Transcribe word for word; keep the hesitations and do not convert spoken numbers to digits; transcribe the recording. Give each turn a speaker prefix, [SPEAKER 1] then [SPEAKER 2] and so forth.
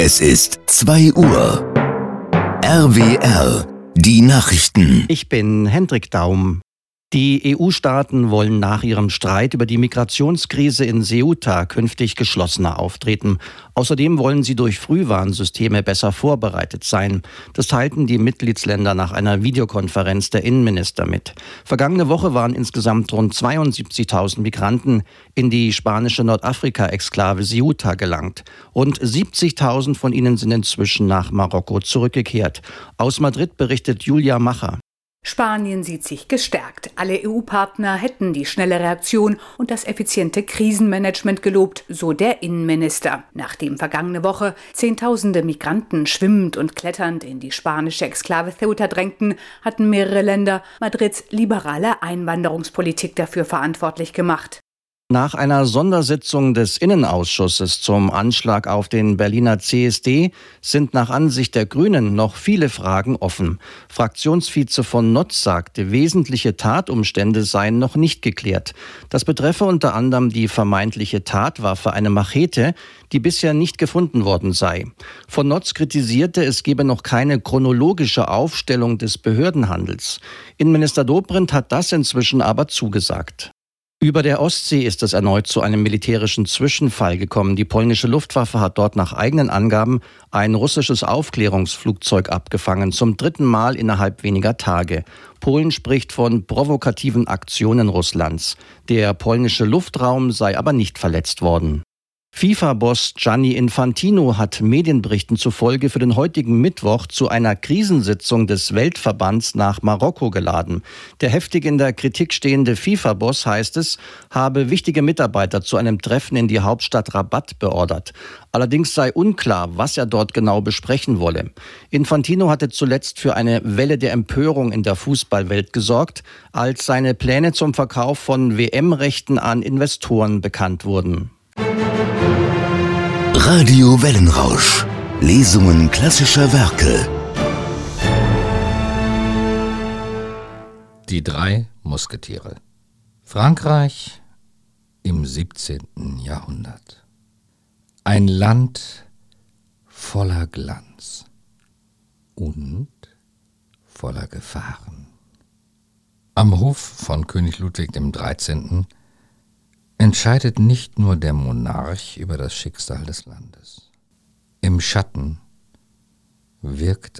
[SPEAKER 1] Es ist zwei Uhr. R W R, die Nachrichten.
[SPEAKER 2] Ich bin Hendrik Daum. Die E U-Staaten wollen nach ihrem Streit über die Migrationskrise in Ceuta künftig geschlossener auftreten. Außerdem wollen sie durch Frühwarnsysteme besser vorbereitet sein. Das teilten die Mitgliedsländer nach einer Videokonferenz der Innenminister mit. Vergangene Woche waren insgesamt rund zweiundsiebzigtausend Migranten in die spanische Nordafrika-Exklave Ceuta gelangt. Rund siebzigtausend von ihnen sind inzwischen nach Marokko zurückgekehrt. Aus Madrid berichtet Julia Macher.
[SPEAKER 3] Spanien sieht sich gestärkt. Alle E U-Partner hätten die schnelle Reaktion und das effiziente Krisenmanagement gelobt, so der Innenminister. Nachdem vergangene Woche Zehntausende Migranten schwimmend und kletternd in die spanische Exklave Ceuta drängten, hatten mehrere Länder Madrids liberale Einwanderungspolitik dafür verantwortlich gemacht.
[SPEAKER 2] Nach einer Sondersitzung des Innenausschusses zum Anschlag auf den Berliner C S D sind nach Ansicht der Grünen noch viele Fragen offen. Fraktionsvize von Notz sagte, wesentliche Tatumstände seien noch nicht geklärt. Das betreffe unter anderem die vermeintliche Tatwaffe, eine Machete, die bisher nicht gefunden worden sei. Von Notz kritisierte, es gebe noch keine chronologische Aufstellung des Behördenhandels. Innenminister Dobrindt hat das inzwischen aber zugesagt. Über der Ostsee ist es erneut zu einem militärischen Zwischenfall gekommen. Die polnische Luftwaffe hat dort nach eigenen Angaben ein russisches Aufklärungsflugzeug abgefangen, zum dritten Mal innerhalb weniger Tage. Polen spricht von provokativen Aktionen Russlands. Der polnische Luftraum sei aber nicht verletzt worden. FIFA-Boss Gianni Infantino hat Medienberichten zufolge für den heutigen Mittwoch zu einer Krisensitzung des Weltverbands nach Marokko geladen. Der heftig in der Kritik stehende FIFA-Boss, heißt es, habe wichtige Mitarbeiter zu einem Treffen in die Hauptstadt Rabat beordert. Allerdings sei unklar, was er dort genau besprechen wolle. Infantino hatte zuletzt für eine Welle der Empörung in der Fußballwelt gesorgt, als seine Pläne zum Verkauf von W M-Rechten an Investoren bekannt wurden.
[SPEAKER 1] Radio Wellenrausch. Lesungen klassischer Werke.
[SPEAKER 4] Die drei Musketiere. Frankreich im siebzehnten Jahrhundert. Ein Land voller Glanz und voller Gefahren. Am Hof von König Ludwig der dreizehnte. entscheidet nicht nur der Monarch über das Schicksal des Landes. Im Schatten wirkt